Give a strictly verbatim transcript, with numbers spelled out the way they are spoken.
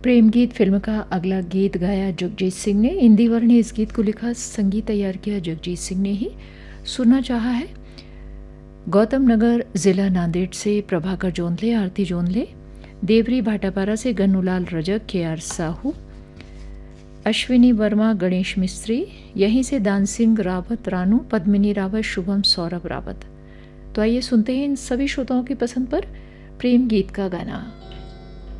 प्रेम गीत फिल्म का अगला गीत गाया जगजीत सिंह ने। इंदिवर ने इस गीत को लिखा, संगीत तैयार किया जगजीत सिंह ने ही। सुनना चाहा है गौतम नगर जिला नांदेड़ से प्रभाकर जोंधले, आरती जोंधले, देवरी भाटापारा से गन्नूलाल रजक, के आर साहू, अश्विनी वर्मा, गणेश मिस्त्री, यहीं से दान सिंह रावत, रानू, पद्मिनी रावत, शुभम, सौरभ रावत। तो आइए सुनते हैं इन सभी श्रोताओं की पसंद पर प्रेम गीत का गाना।